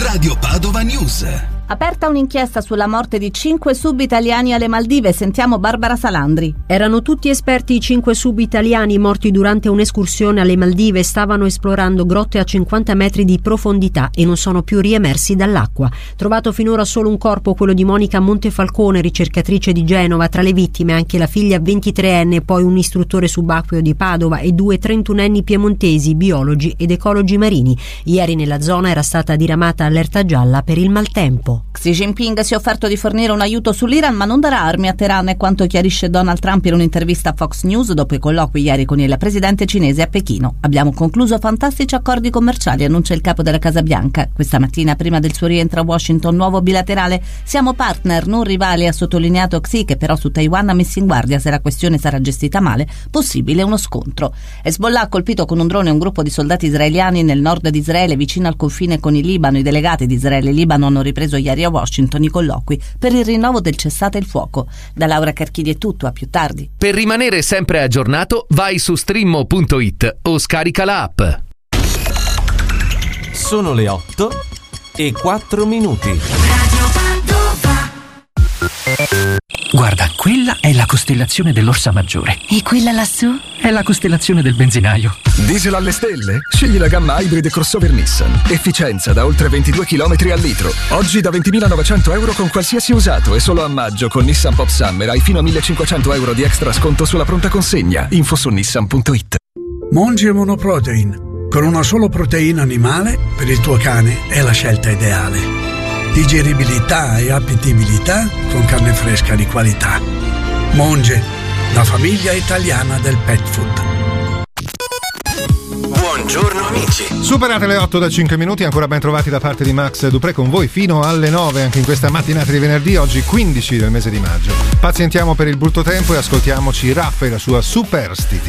Radio Padova News. Aperta un'inchiesta sulla morte di 5 sub-italiani alle Maldive. Sentiamo Barbara Salandri. Erano tutti esperti i 5 sub-italiani morti durante un'escursione alle Maldive. Stavano esplorando grotte a 50 metri di profondità e non sono più riemersi dall'acqua. Trovato finora solo un corpo, quello di Monica Montefalcone, ricercatrice di Genova. Tra le vittime anche la figlia 23enne, poi un istruttore subacqueo di Padova e 2 trentunenni piemontesi, biologi ed ecologi marini. Ieri nella zona era stata diramata allerta gialla per il maltempo. Xi Jinping si è offerto di fornire un aiuto sull'Iran, ma non darà armi a Teheran, è quanto chiarisce Donald Trump in un'intervista a Fox News dopo i colloqui ieri con il presidente cinese a Pechino. Abbiamo concluso fantastici accordi commerciali, annuncia il capo della Casa Bianca. Questa mattina, prima del suo rientro a Washington, nuovo bilaterale. Siamo partner, non rivali, ha sottolineato Xi, che però su Taiwan ha messo in guardia: se la questione sarà gestita male, possibile uno scontro. Hezbollah ha colpito con un drone un gruppo di soldati israeliani nel nord di Israele, vicino al confine con il Libano. I delegati di Israele e Libano hanno ripreso ieri a Washington i colloqui per il rinnovo del cessate il fuoco. Da Laura Carchidi è tutto, a più tardi. Per rimanere sempre aggiornato, vai su streammo.it o scarica la app. Sono le 8:04. Guarda, quella è la costellazione dell'Orsa Maggiore. E quella lassù? È la costellazione del benzinaio. Diesel alle stelle? Scegli la gamma hybrid crossover Nissan. Efficienza da oltre 22 km al litro. Oggi da 20.900 euro con qualsiasi usato, e solo a maggio con Nissan Pop Summer hai fino a 1.500 euro di extra sconto sulla pronta consegna. Info su nissan.it. Monge Monoprotein. Con una solo proteina animale, per il tuo cane è la scelta ideale. Digeribilità e appetibilità con carne fresca di qualità. Monge, la famiglia italiana del pet food. Buongiorno amici. Superate le 8 da 5 minuti, ancora ben trovati da parte di Max Dupré con voi fino alle 9 anche in questa mattinata di venerdì, oggi 15 del mese di maggio. Pazientiamo per il brutto tempo e ascoltiamoci Raffa e la sua Superstiti.